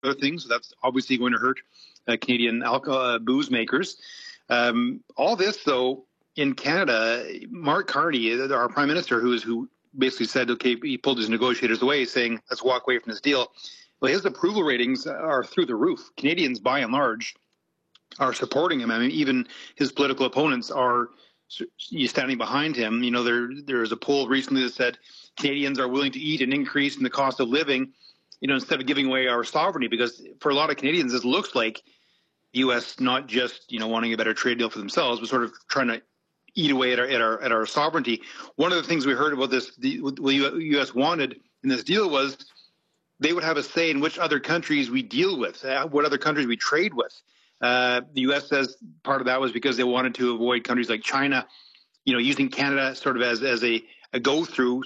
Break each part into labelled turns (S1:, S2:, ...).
S1: other things. So that's obviously going to hurt Canadian booze makers. All this, though, in Canada, Mark Carney, our Prime Minister, who basically said, okay, he pulled his negotiators away, saying, let's walk away from this deal. Well, his approval ratings are through the roof. Canadians, by and large, are supporting him. I mean, even his political opponents are standing behind him. You know, there was a poll recently that said Canadians are willing to eat an increase in the cost of living, you know, instead of giving away our sovereignty, because for a lot of Canadians, this looks like the U.S. not just, you know, wanting a better trade deal for themselves, but sort of trying to eat away at our sovereignty. One of the things we heard about what the U.S. wanted in this deal was they would have a say in which other countries we deal with, what other countries we trade with. The U.S. says part of that was because they wanted to avoid countries like China, you know, using Canada sort of as a go-through,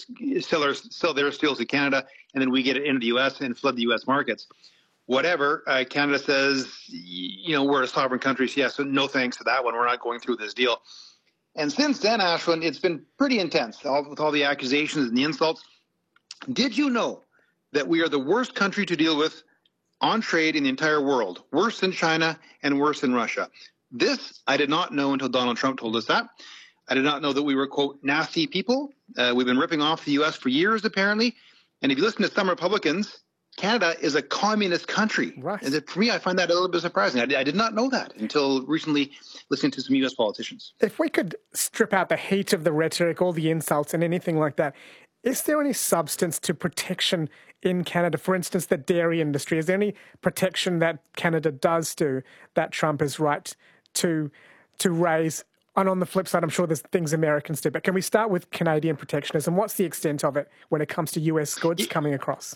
S1: sell their steels to Canada, and then we get it into the U.S. and flood the U.S. markets. Whatever, Canada says, you know, we're a sovereign country, so yes, so no thanks to that one. We're not going through this deal. And since then, Ashwin, it's been pretty intense, with all the accusations and the insults. Did you know that we are the worst country to deal with on trade in the entire world? Worse than China and worse than Russia. This I did not know until Donald Trump told us that. I did not know that we were, quote, nasty people. We've been ripping off the U.S. for years, apparently. And if you listen to some Republicans, Canada is a communist country.
S2: Right.
S1: And for me, I find that a little bit surprising. I did not know that until recently, listening to some U.S. politicians.
S2: If we could strip out the heat of the rhetoric, all the insults and anything like that, is there any substance to protection in Canada? For instance, the dairy industry. Is there any protection that Canada does do that Trump is right to raise? And on the flip side, I'm sure there's things Americans do. But can we start with Canadian protectionism? What's the extent of it when it comes to U.S. goods coming across?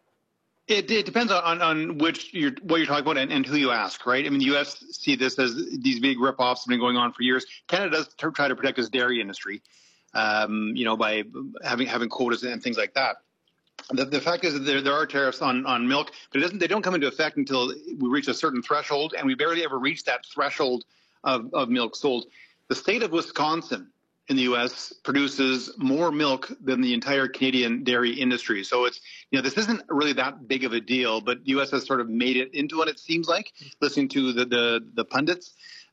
S1: It depends on what you're talking about and who you ask, right? I mean, the U.S. see this as these big rip-offs have been going on for years. Canada does try to protect its dairy industry, you know, by having quotas and things like that. The fact is that there are tariffs on milk, but they don't come into effect until we reach a certain threshold, and we barely ever reach that threshold of milk sold. The state of Wisconsin in the U.S. produces more milk than the entire Canadian dairy industry. So it's, you know, this isn't really that big of a deal, but the U.S. has sort of made it into what it seems like, listening to the pundits.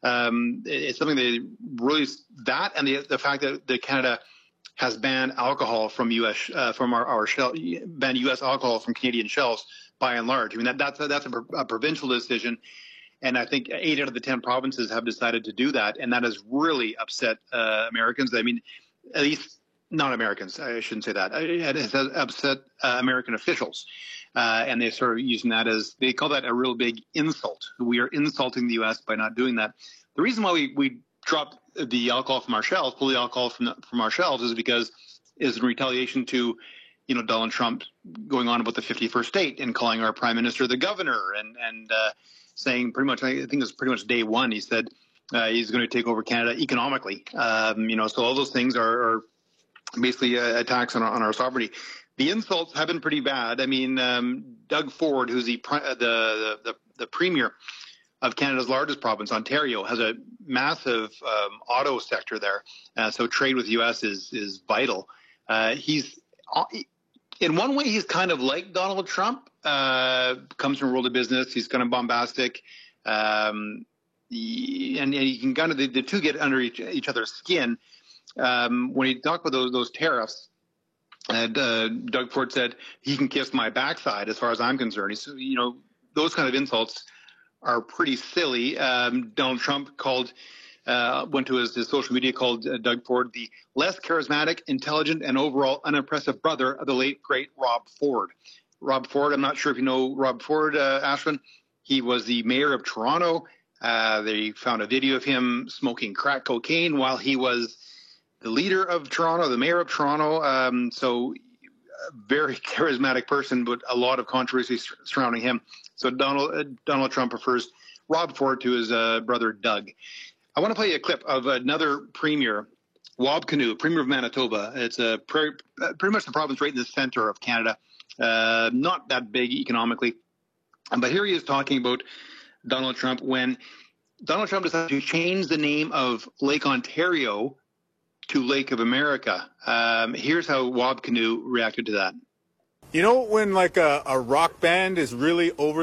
S1: It's something they really, that and the fact that Canada has banned alcohol from U.S. From our banned U.S. alcohol from Canadian shelves by and large. I mean, that's a provincial decision. And I think 8 out of the 10 provinces have decided to do that. And that has really upset Americans. I mean, at least not Americans. I shouldn't say that. It has upset American officials. And they're sort of using that as, they call that a real big insult. We are insulting the U.S. by not doing that. The reason why we dropped the alcohol from our shelves, pull the alcohol from our shelves, is because is in retaliation to, you know, Donald Trump going on about the 51st state and calling our prime minister the governor and saying pretty much, I think it was pretty much day one, he said he's going to take over Canada economically. You know, so all those things are basically attacks on our sovereignty. The insults have been pretty bad. I mean, Doug Ford, who's the premier of Canada's largest province, Ontario, has a massive auto sector there. So trade with the U.S. is vital. He's in one way, he's kind of like Donald Trump. Comes from a world of business. He's kind of bombastic, and you can kind of the two get under each other's skin. When he talked about those tariffs, Doug Ford said he can kiss my backside as far as I'm concerned. He's, you know, those kind of insults are pretty silly. Donald Trump went to his social media, called Doug Ford the less charismatic, intelligent, and overall unimpressive brother of the late great Rob Ford. Rob Ford, I'm not sure if you know Rob Ford, Ashwin. He was the mayor of Toronto. They found a video of him smoking crack cocaine while he was the leader of Toronto, the mayor of Toronto. So a very charismatic person, but a lot of controversy surrounding him. So Donald Trump prefers Rob Ford to his brother Doug. I want to play a clip of another premier, Wab Kinew, premier of Manitoba. It's pretty much the province right in the center of Canada. Not that big economically. But here he is talking about Donald Trump when Donald Trump decided to change the name of Lake Ontario to Lake of America. Here's how Wab Kinew reacted to that.
S3: You know when like a rock band is really over